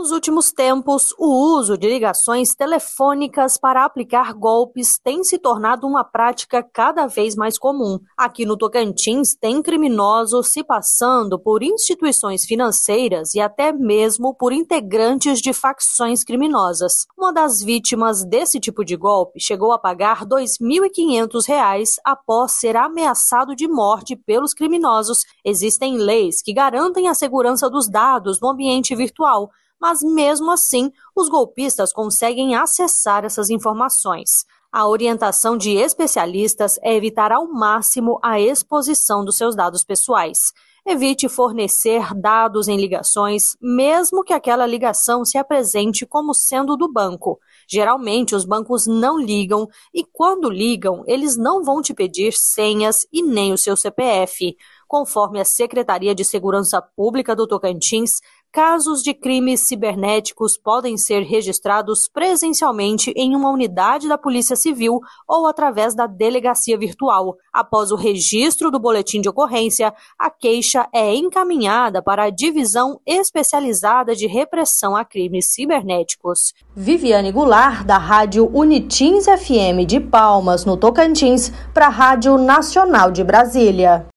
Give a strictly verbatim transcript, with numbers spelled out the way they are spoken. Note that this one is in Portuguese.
Nos últimos tempos, o uso de ligações telefônicas para aplicar golpes tem se tornado uma prática cada vez mais comum. Aqui no Tocantins, tem criminosos se passando por instituições financeiras e até mesmo por integrantes de facções criminosas. Uma das vítimas desse tipo de golpe chegou a pagar dois mil e quinhentos reais após ser ameaçado de morte pelos criminosos. Existem leis que garantem a segurança dos dados no ambiente virtual, mas mesmo assim, os golpistas conseguem acessar essas informações. A orientação de especialistas é evitar ao máximo a exposição dos seus dados pessoais. Evite fornecer dados em ligações, mesmo que aquela ligação se apresente como sendo do banco. Geralmente, os bancos não ligam e, quando ligam, eles não vão te pedir senhas e nem o seu C P F. Conforme a Secretaria de Segurança Pública do Tocantins, casos de crimes cibernéticos podem ser registrados presencialmente em uma unidade da Polícia Civil ou através da delegacia virtual. Após o registro do boletim de ocorrência, a queixa é encaminhada para a Divisão Especializada de Repressão a Crimes Cibernéticos. Viviane Goulart, da Rádio Unitins F M de Palmas, no Tocantins, para a Rádio Nacional de Brasília.